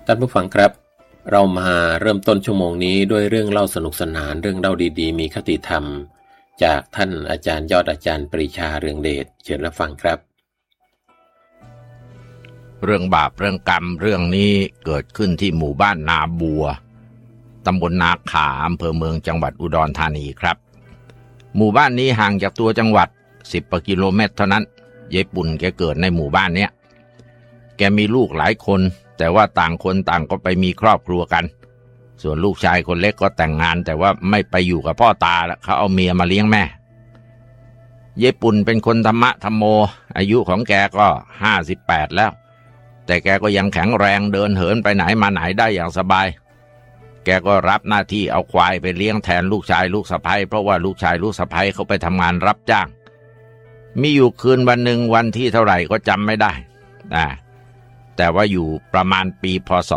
ท่านผู้ฟังครับเรามาเริ่มต้นชั่วโมงนี้ด้วยเรื่องเล่าสนุกสนานเรื่องเล่าดีๆมีคติธรรมจากท่านอาจารย์ยอดอาจารย์ปรีชาเรืองเดชเชิญรับฟังครับเรื่องบาปเรื่องกรรมเรื่องนี้เกิดขึ้นที่หมู่บ้านนาบัวตำบลนาขาอำเภอเมืองจังหวัดอุดรธานีครับหมู่บ้านนี้ห่างจากตัวจังหวัด10 กว่ากิโลเมตรเท่านั้นยายปุ่นแกเกิดในหมู่บ้านเนี้ยแกมีลูกหลายคนแต่ว่าต่างคนต่างก็ไปมีครอบครัวกันส่วนลูกชายคนเล็กก็แต่งงานแต่ว่าไม่ไปอยู่กับพ่อตาแล้วเขาเอาเมียมาเลี้ยงแม่ยายปุ่นเป็นคนธรรมะธรรมโมอายุของแกก็58แล้วแต่แกก็ยังแข็งแรงเดินเหินไปไหนมาไหนได้อย่างสบายแกก็รับหน้าที่เอาควายไปเลี้ยงแทนลูกชายลูกสะใภ้เพราะว่าลูกชายลูกสะใภ้เขาไปทำงานรับจ้างมีอยู่คืนวันหนึ่งวันที่เท่าไหร่ก็จำไม่ได้แต่ว่าอยู่ประมาณปีพ.ศ.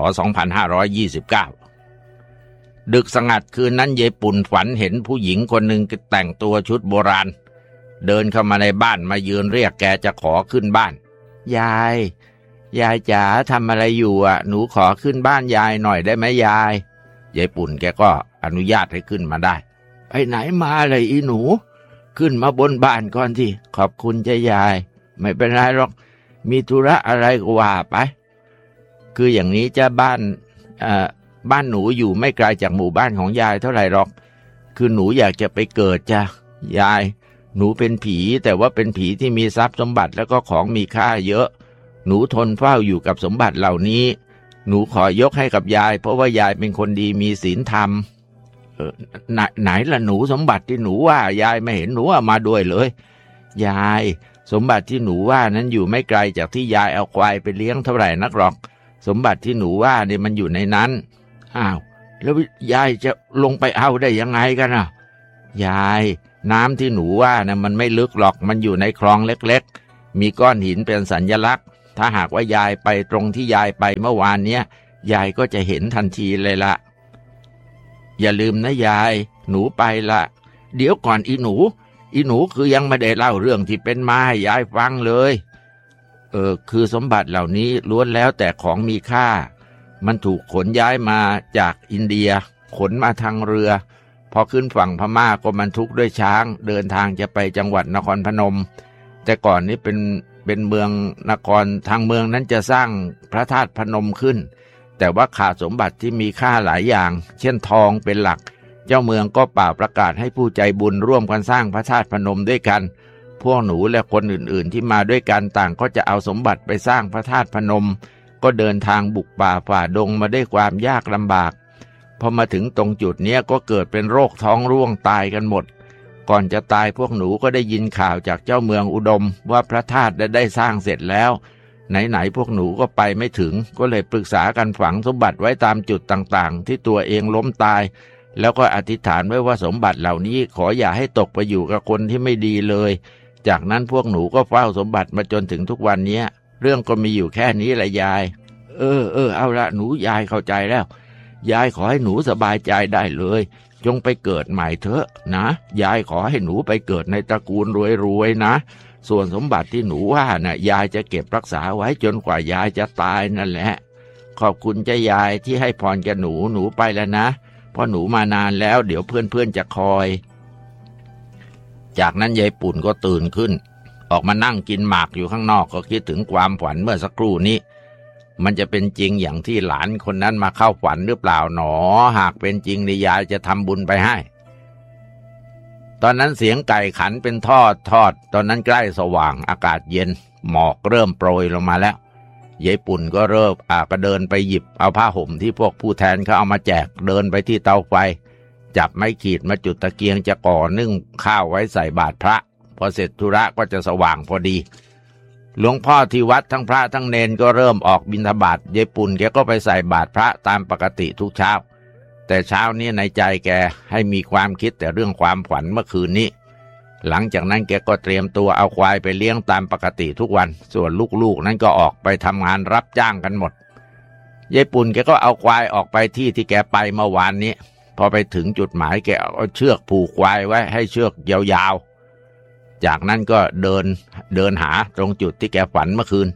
2529ดึกสงัดคืนนั้นยายปุ่นฝันเห็นผู้หญิงคนหนึ่งแต่งตัวชุดโบราณเดินเข้ามาในบ้านมายืนเรียกแกจะขอขึ้นบ้านยายจ๋าทำอะไรอยู่อ่ะหนูขอขึ้นบ้านยายหน่อยได้ไหมยายปุ่นแกก็อนุญาตให้ขึ้นมาได้ไปไหนมาเลยอีหนูขึ้นมาบนบ้านก่อนที่ขอบคุณจ้ะยายไม่เป็นไรหรอกมีธุระอะไรก็ว่าไปคืออย่างนี้จ้ะบ้านหนูอยู่ไม่ไกลจากหมู่บ้านของยายเท่าไหร่หรอกคือหนูอยากจะไปเกิดจ้ะยายหนูเป็นผีแต่ว่าเป็นผีที่มีทรัพย์สมบัติแล้วก็ของมีค่าเยอะหนูทนเฝ้าอยู่กับสมบัติเหล่านี้หนูขอยกให้กับยายเพราะว่ายายเป็นคนดีมีศีลธรรมไหนล่ะหนูสมบัติที่หนูว่ายายไม่เห็นหนูเอามาด้วยเลยยายสมบัติที่หนูว่านั้นอยู่ไม่ไกลจากที่ยายเอาควายไปเลี้ยงเท่าไหร่นักหรอกสมบัติที่หนูว่าเนี่ยมันอยู่ในนั้นอ้าวแล้วยายจะลงไปเอาได้ยังไงกันอ่ะยายน้ำที่หนูว่านะมันไม่ลึกหรอกมันอยู่ในคลองเล็กๆมีก้อนหินเป็นสัญลักษณ์ถ้าหากว่ายายไปตรงที่ยายไปเมื่อวานเนี้ยยายก็จะเห็นทันทีเลยละอย่าลืมนะยายหนูไปละเดี๋ยวก่อนอีหนูคือยังไม่ได้เล่าเรื่องที่เป็นมาให้ยายฟังเลยคือสมบัติเหล่านี้ล้วนแล้วแต่ของมีค่ามันถูกขนย้ายมาจากอินเดียขนมาทางเรือพอขึ้นฝั่งพม่าก็บรรทุกด้วยช้างเดินทางจะไปจังหวัดนครพนมแต่ก่อนนี้เป็นเมืองนครทางเมืองนั้นจะสร้างพระธาตุพนมขึ้นแต่ว่าขาดสมบัติที่มีค่าหลายอย่างเช่นทองเป็นหลักเจ้าเมืองก็เป่าประกาศให้ผู้ใจบุญร่วมกันสร้างพระธาตุพนมด้วยกันพวกหนูและคนอื่นๆที่มาด้วยกันต่างก็จะเอาสมบัติไปสร้างพระธาตุพนมก็เดินทางบุกป่าฝ่าดงมาด้วยความยากลำบากพอมาถึงตรงจุดนี้ก็เกิดเป็นโรคท้องร่วงตายกันหมดก่อนจะตายพวกหนูก็ได้ยินข่าวจากเจ้าเมืองอุดมว่าพระธาตุได้สร้างเสร็จแล้วไหนพวกหนูก็ไปไม่ถึงก็เลยปรึกษากันฝังสมบัติไว้ตามจุดต่างๆที่ตัวเองล้มตายแล้วก็อธิษฐานไว้ว่าสมบัติเหล่านี้ขออย่าให้ตกไปอยู่กับคนที่ไม่ดีเลยจากนั้นพวกหนูก็เฝ้าสมบัติมาจนถึงทุกวันนี้เรื่องก็มีอยู่แค่นี้แหละยายเอาละหนูยายเข้าใจแล้วยายขอให้หนูสบายใจได้เลยจงไปเกิดใหม่เถอะนะยายขอให้หนูไปเกิดในตระกูลรวยๆนะส่วนสมบัติที่หนูว่าน่ะยายจะเก็บรักษาไว้จนกว่ายายจะตายนั่นแหละขอบคุณจ้ะยายที่ให้พรแกหนูไปแล้วนะเพราะหนูมานานแล้วเดี๋ยวเพื่อนๆจะคอยจากนั้นยายปุ่นก็ตื่นขึ้นออกมานั่งกินหมากอยู่ข้างนอกก็คิดถึงความฝันเมื่อสักครู่นี้มันจะเป็นจริงอย่างที่หลานคนนั้นมาเข้าฝันหรือเปล่าหนอหากเป็นจริงนี่ยายจะทำบุญไปให้ตอนนั้นเสียงไก่ขันเป็นทอดตอนนั้นใกล้สว่างอากาศเย็นหมอกเริ่มโปรยลงมาแล้วยายปุ่นก็ก็เดินไปหยิบเอาผ้าห่มที่พวกผู้แทนเขาเอามาแจกเดินไปที่เตาไฟจับไม้ขีดมาจุดตะเกียงจะก่อนึ่งข้าวไว้ใส่บาตรพระพอเสร็จธุระก็จะสว่างพอดีหลวงพ่อที่วัดทั้งพระทั้งเนนก็เริ่มออกบิณฑบาตยายปุ่นแกก็ไปใส่บาตรพระตามปกติทุกเช้าแต่เช้านี้ในใจแกให้มีความคิดแต่เรื่องความฝันเมื่อคืนนี้หลังจากนั้นแกก็เตรียมตัวเอาควายไปเลี้ยงตามปกติทุกวันส่วนลูกๆนั้นก็ออกไปทำงานรับจ้างกันหมดยายปุ่นแกก็เอาควายออกไปที่แกไปเมื่อวานนี้พอไปถึงจุดหมายแกเอาเชือกผูกควายไว้ให้เชือกยาวๆจากนั้นก็เดินหาตรงจุดที่แกฝันเมื่อคืน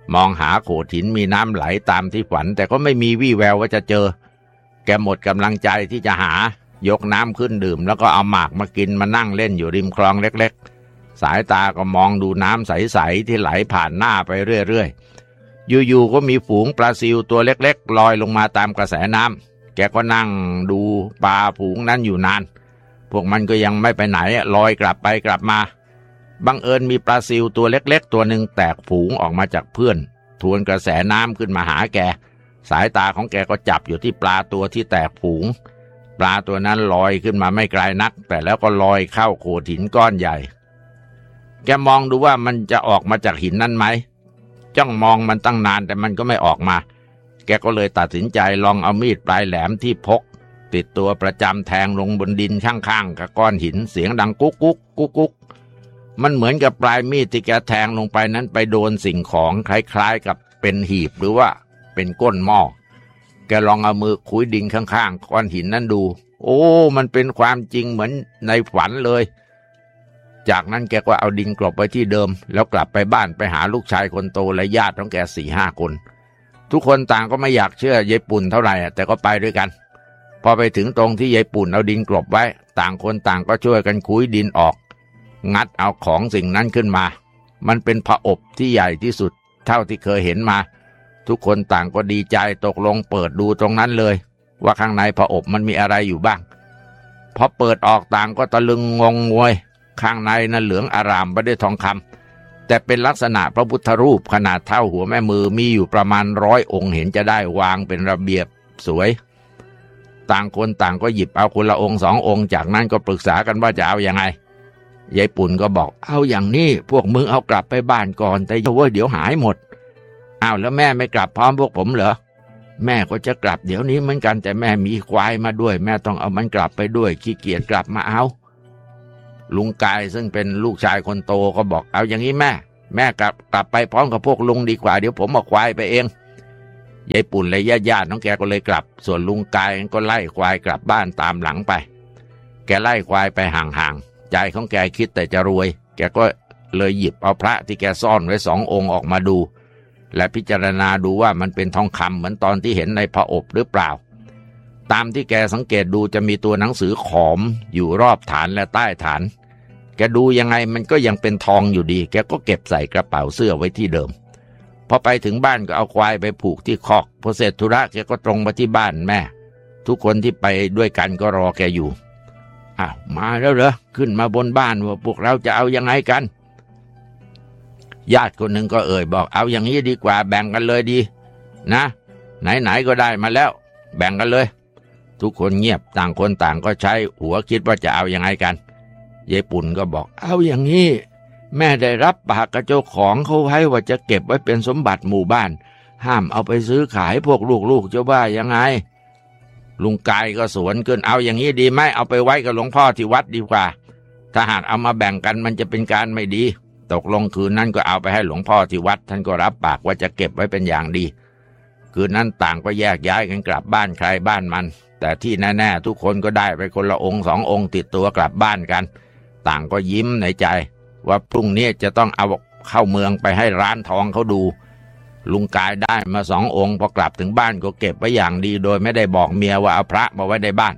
มองหาโขดหินมีน้ำไหลตามที่ฝันแต่ก็ไม่มีวี่แววว่าจะเจอแกหมดกำลังใจที่จะหายกน้ำขึ้นดื่มแล้วก็เอาหมากมากินมานั่งเล่นอยู่ริมคลองเล็กๆสายตาก็มองดูน้ำใสๆที่ไหลผ่านหน้าไปเรื่อยๆอยู่ๆก็มีฝูงปลาซิวตัวเล็กๆลอยลงมาตามกระแสน้ำแกก็นั่งดูปลาฝูงนั้นอยู่นานพวกมันก็ยังไม่ไปไหนลอยกลับไปกลับมาบังเอิญมีปลาซิวตัวเล็กๆตัวหนึ่งแตกฝูงออกมาจากเพื่อนทวนกระแสน้ำขึ้นมาหาแกสายตาของแกก็จับอยู่ที่ปลาตัวที่แตกฝูงปลาตัวนั้นลอยขึ้นมาไม่ไกลนักแต่แล้วก็ลอยเข้าโขดหินก้อนใหญ่แกมองดูว่ามันจะออกมาจากหินนั้นไหมจ้องมองมันตั้งนานแต่มันก็ไม่ออกมาแกก็เลยตัดสินใจลองเอามีดปลายแหลมที่พกติดตัวประจำแทงลงบนดินข้างๆกับก้อนหินเสียงดังกุ๊กกุ๊กกุ๊กกุ๊กมันเหมือนกับปลายมีดที่แกแทงลงไปนั้นไปโดนสิ่งของคล้ายๆกับเป็นหีบหรือว่าเป็นก้นหม้อแกลองเอามือคุ้ยดินข้างๆก้อนหินนั้นดูโอ้มันเป็นความจริงเหมือนในฝันเลยจากนั้นแกก็เอาดินกลบไว้ที่เดิมแล้วกลับไปบ้านไปหาลูกชายคนโตและญาติของแก 4-5 คนทุกคนต่างก็ไม่อยากเชื่อยายปุ่นเท่าไหร่แต่ก็ไปด้วยกันพอไปถึงตรงที่ยายปุ่นเอาดินกลบไว้ต่างคนต่างก็ช่วยกันคุ้ยดินออกงัดเอาของสิ่งนั้นขึ้นมามันเป็นผอบที่ใหญ่ที่สุดเท่าที่เคยเห็นมาทุกคนต่างก็ดีใจตกลงเปิดดูตรงนั้นเลยว่าข้างในผอบมันมีอะไรอยู่บ้างพอเปิดออกต่างก็ตะลึงงงงวยข้างในนั้นเหลืองอารามไปด้วยทองคำแต่เป็นลักษณะพระพุทธรูปขนาดเท่าหัวแม่มือมีอยู่ประมาณ100 องค์เห็นจะได้วางเป็นระเบียบสวยต่างคนต่างก็หยิบเอาคนละองค์2 องค์จากนั้นก็ปรึกษากันว่าจะเอายังไงยายปุ่นก็บอกเอาอย่างนี้พวกมึงเอากลับไปบ้านก่อนแต่เว้ยเดี๋ยวหายหมดอ้าวแล้วแม่ไม่กลับพร้อมพวกผมเหรอแม่ก็จะกลับเดี๋ยวนี้เหมือนกันแต่แม่มีควายมาด้วยแม่ต้องเอามันกลับไปด้วยขี้เกียจกลับมาเอาลุงกายซึ่งเป็นลูกชายคนโตก็บอกเอาอย่างนี้แม่กลับไปพร้อมกับพวกลุงดีกว่าเดี๋ยวผมเอาควายไปเองยายปุ่นและญาติน้องแกก็เลยกลับส่วนลุงกายก็ไล่ควายกลับบ้านตามหลังไปแกไล่ควายไปห่างๆใจของแกคิดแต่จะรวยแกก็เลยหยิบเอาพระที่แกซ่อนไว้2 องค์ออกมาดูและพิจารณาดูว่ามันเป็นทองคำเหมือนตอนที่เห็นในผอบหรือเปล่าตามที่แกสังเกตดูจะมีตัวหนังสือขอมอยู่รอบฐานและใต้ฐานแกดูยังไงมันก็ยังเป็นทองอยู่ดีแกก็เก็บใส่กระเป๋าเสื้อไว้ที่เดิมพอไปถึงบ้านก็เอาควายไปผูกที่คอกพอเสร็จธุระแกก็ตรงมาที่บ้านแม่ทุกคนที่ไปด้วยกันก็รอแกอยู่อ้าวมาแล้วเหรอขึ้นมาบนบ้านว่าพวกเราจะเอายังไงกันญาติคนหนึ่งก็บอกเอาอย่างนี้ดีกว่าแบ่งกันเลยดีนะไหนๆก็ได้มาแล้วแบ่งกันเลยทุกคนเงียบต่างคนต่างก็ใช้หัวคิดว่าจะเอายังไงกันยายปุ่นก็บอกเอาอย่างนี้แม่ได้รับปากกับเจ้าของเขาไว้ว่าจะเก็บไว้เป็นสมบัติหมู่บ้านห้ามเอาไปซื้อขายพวกลูกๆจะว่ายังไงลุงกายก็สวนขึ้นเอาอย่างนี้ดีไหมเอาไปไว้กับหลวงพ่อที่วัดดีกว่าถ้าหากเอามาแบ่งกันมันจะเป็นการไม่ดีตกลงคืนนั้นก็เอาไปให้หลวงพ่อที่วัดท่านก็รับปากว่าจะเก็บไว้เป็นอย่างดีคืนนั้นต่างก็แยกย้ายกันกลับบ้านใครบ้านมันแต่ที่แน่ๆทุกคนก็ได้ไปคนละองค์2 องค์ติดตัวกลับบ้านกันต่างก็ยิ้มในใจว่าพรุ่งนี้จะต้องเอาเข้าเมืองไปให้ร้านทองเขาดูลุงกายได้มา2 องค์พอกลับถึงบ้านก็เก็บไว้อย่างดีโดยไม่ได้บอกเมียว่าเอาพระมาไว้ในบ้าน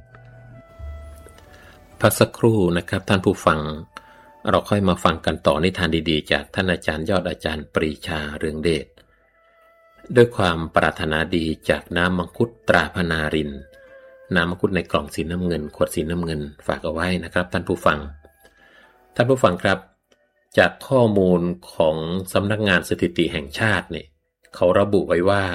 พักสักครู่นะครับท่านผู้ฟังเราค่อยมาฟังกันต่อนิทานดีๆจากท่านอาจารย์ยอดอาจารย์ปรีชาเรืองเดชด้วยความปรารถนาดีจากน้ำมังคุดตราพนารินน้ำมังคุดในกล่องสีน้ำเงินขวดสีน้ำเงินฝากเอาไว้นะครับท่านผู้ฟังครับจากข้อมูลของสำนักงานสถิติแห่งชาติเนี่ยเขาระบุไว้ว่า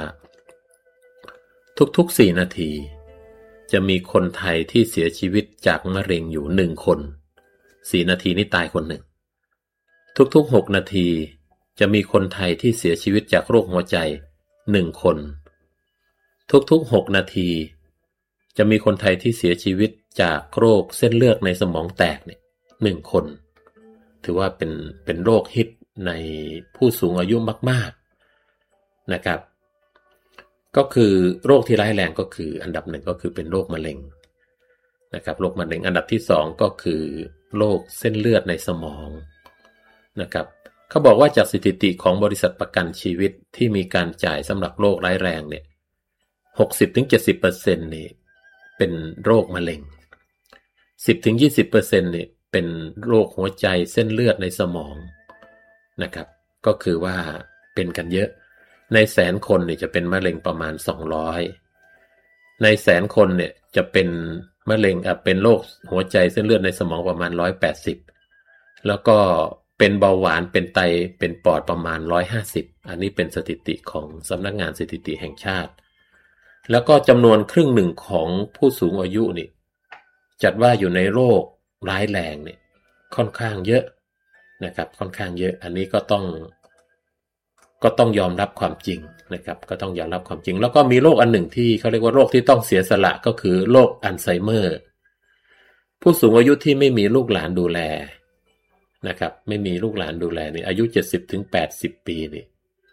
ทุกๆ4 นาทีจะมีคนไทยที่เสียชีวิตจากมะเร็งอยู่1 คน4 นาทีนี้ตายคนหนึ่งทุกๆ6 นาทีจะมีคนไทยที่เสียชีวิตจากโรคหัวใจ1 คนทุกๆ6 นาทีจะมีคนไทยที่เสียชีวิตจากโรคเส้นเลือดในสมองแตกเนี่ย1 คนถือว่าเป็นโรคฮิตในผู้สูงอายุมากๆนะครับก็คือโรคที่ร้ายแรงก็คืออันดับ1ก็คือเป็นโรคมะเร็งนะครับโรคมะเร็งอันดับที่2ก็คือโรคเส้นเลือดในสมองนะครับเขาบอกว่าจากสถิติของบริษัทประกันชีวิตที่มีการจ่ายสำหรับโรคร้ายแรงเนี่ย 60-70% นี่เป็นโรคมะเร็ง 10-20% นี่เป็นโรคหัวใจเส้นเลือดในสมองนะครับก็คือว่าเป็นกันเยอะในแสนคนเนี่ยจะเป็นมะเร็งประมาณ200ในแสนคนเนี่ยจะเป็นมะเร็งเป็นโรคหัวใจเส้นเลือดในสมองประมาณ180แล้วก็เป็นเบาหวานเป็นไตเป็นปอดประมาณ150อันนี้เป็นสถิติของสำนักงานสถิติแห่งชาติแล้วก็จำนวนครึ่งหนึ่งของผู้สูงอายุนี่จัดว่าอยู่ในโรคร้ายแรงเนี่ยค่อนข้างเยอะนะครับค่อนข้างเยอะอันนี้ก็ต้องยอมรับความจริงนะครับก็ต้องยอมรับความจริงแล้วก็มีโรคอันหนึ่งที่เขาเรียกว่าโรคที่ต้องเสียสละก็คือโรคอัลไซเมอร์ผู้สูงอายุที่ไม่มีลูกหลานดูแลนะครับไม่มีลูกหลานดูแลนี่อายุ 70-80 ปีนี่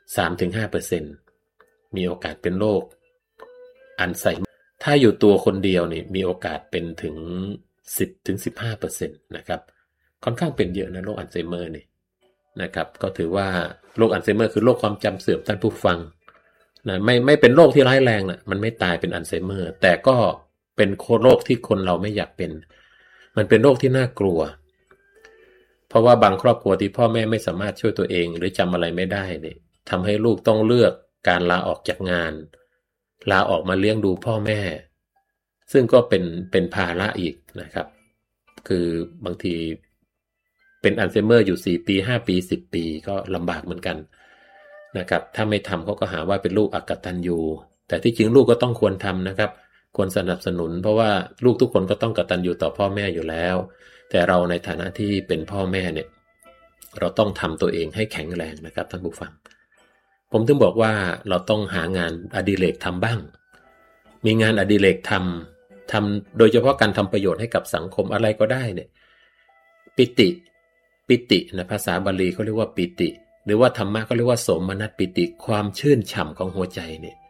3-5% มีโอกาสเป็นโรคอัลไซเมอร์ถ้าอยู่ตัวคนเดียวนี่มีโอกาสเป็นถึง 10-15% นะครับค่อนข้างเป็นเยอะนะโรคอัลไซเมอร์นี่นะครับก็ถือว่าโรคอัลไซเมอร์คือโรคความจำเสื่อมท่านผู้ฟังนะไม่เป็นโรคที่ร้ายแรงนะมันไม่ตายเป็นอัลไซเมอร์แต่ก็เป็นโรคที่คนเราไม่อยากเป็นมันเป็นโรคที่น่ากลัวเพราะว่าบางครอบครัวที่พ่อแม่ไม่สามารถช่วยตัวเองหรือจำอะไรไม่ได้เนี่ยทำให้ลูกต้องเลือกการลาออกจากงานลาออกมาเลี้ยงดูพ่อแม่ซึ่งก็เป็นภาระอีกนะครับคือบางทีเป็นอัลไซเมอร์อยู่4 ปี 5 ปี 10 ปีก็ลำบากเหมือนกันนะครับถ้าไม่ทำเขาก็หาว่าเป็นลูกอกตัญญูแต่ที่จริงลูกก็ต้องควรทำนะครับควรสนับสนุนเพราะว่าลูกทุกคนก็ต้องกตัญญูต่อพ่อแม่อยู่แล้วแต่เราในฐานะที่เป็นพ่อแม่เนี่ยเราต้องทำตัวเองให้แข็งแรงนะครับท่านผู้ฟังผมถึงบอกว่าเราต้องหางานอดิเรกทำบ้างมีงานอดิเรกทำโดยเฉพาะการทำประโยชน์ให้กับสังคมอะไรก็ได้เนี่ยปิตินะภาษาบาลีเขาเรียกว่าปิติหรือว่าธรรมะเขาเรียกว่าโสมนัสปิติความชื่นฉ่ำของหัวใจเนี่ย